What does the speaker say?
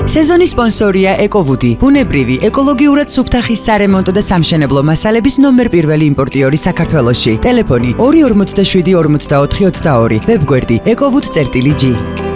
სეზონის სპონსორია ეკოვუდი, ბუნებრივი, ეკოლოგიურად სუფთა ხის სარემონტო და სამშენებლო მასალების ნომერ პირველი იმპორტიორი საქართველოში. ტელეფონი 247 44 22, ვებგვერდი ecowood.gr